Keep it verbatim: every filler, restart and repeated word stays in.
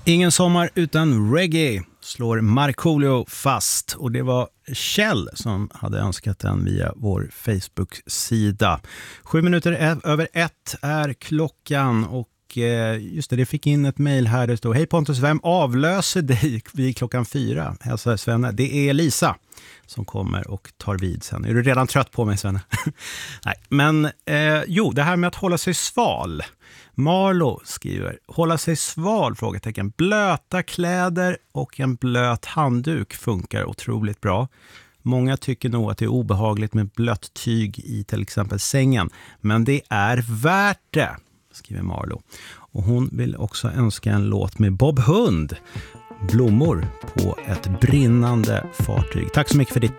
Ingen sommar utan reggae slår Markoolio fast, och det var Kjell som hade önskat den via vår Facebook-sida. Sju minuter över ett är klockan, och just det, det fick in ett mejl här. Det står: hej Pontus, vem avlöser dig vid klockan fyra? Hälsa Svenne. Det är Lisa som kommer och tar vid sen. Är du redan trött på mig, Svenne? Nej, men eh, jo, det här med att hålla sig sval. Marlo skriver: hålla sig sval, frågetecken. Blöta kläder och en blöt handduk funkar otroligt bra. Många tycker nog att det är obehagligt med blött tyg i till exempel sängen, men det är värt det, skriver Marlo. Och hon vill också önska en låt med Bob Hund, Blommor på ett brinnande fartyg. Tack så mycket för ditt